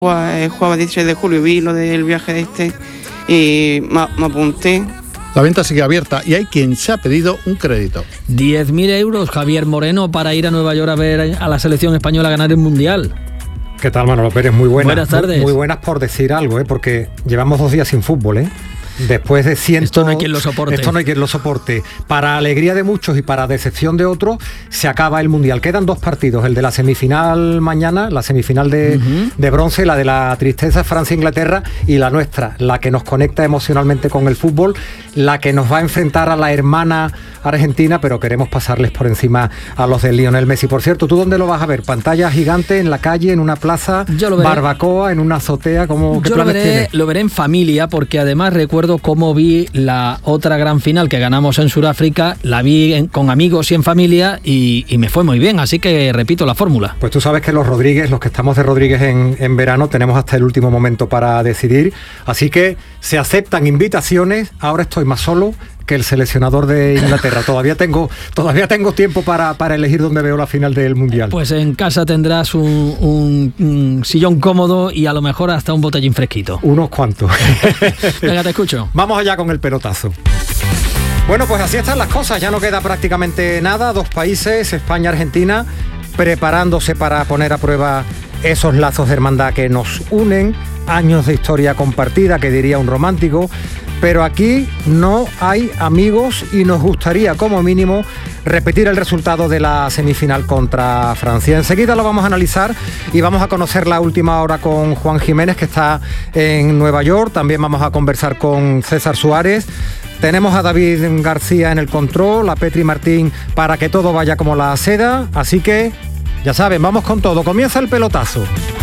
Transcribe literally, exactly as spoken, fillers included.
Jugaba dieciséis de julio, vi lo del viaje de este y me, me apunté. La venta sigue abierta y hay quien se ha pedido un crédito. diez mil euros, Javier Moreno, para ir a Nueva York a ver a la selección española ganar el Mundial. ¿Qué tal, Manolo Pérez? Muy buenas. Buenas tardes. Muy, muy buenas por decir algo, ¿eh? Porque llevamos dos días sin fútbol, ¿eh? Después de ciento... Esto no hay quien lo soporte. Esto no hay quien lo soporte. Para alegría de muchos y para decepción de otros, se acaba el Mundial. Quedan dos partidos, el de la semifinal mañana, la semifinal de, uh-huh. de bronce, la de la tristeza, Francia-Inglaterra, y la nuestra, la que nos conecta emocionalmente con el fútbol, la que nos va a enfrentar a la hermana Argentina, pero queremos pasarles por encima a los de Lionel Messi. Por cierto, ¿tú dónde lo vas a ver? ¿Pantalla gigante, en la calle, en una plaza, barbacoa, en una azotea? ¿Cómo, ¿qué Yo planes lo veré, tienes? lo veré en familia, porque además recuerdo cómo vi la otra gran final que ganamos en Sudáfrica, la vi en, con amigos y en familia y, y me fue muy bien, así que repito la fórmula. Pues tú sabes que los Rodríguez, los que estamos de Rodríguez en, en verano, tenemos hasta el último momento para decidir, así que se aceptan invitaciones. Ahora estoy más solo que el seleccionador de Inglaterra. Todavía tengo, todavía tengo tiempo para, para elegir dónde veo la final del Mundial. Pues en casa tendrás un, un, un sillón cómodo y a lo mejor hasta un botellín fresquito. Unos cuantos. Venga, te escucho. Vamos allá con el pelotazo. Bueno, pues así están las cosas. Ya no queda prácticamente nada. Dos países, España y Argentina, preparándose para poner a prueba esos lazos de hermandad que nos unen. Años de historia compartida, que diría un romántico. Pero aquí no hay amigos y nos gustaría, como mínimo, repetir el resultado de la semifinal contra Francia. Enseguida lo vamos a analizar y vamos a conocer la última hora con Juan Jiménez, que está en Nueva York. También vamos a conversar con César Suárez. Tenemos a David García en el control, a Petri Martín, para que todo vaya como la seda. Así que, ya saben, vamos con todo. Comienza el pelotazo.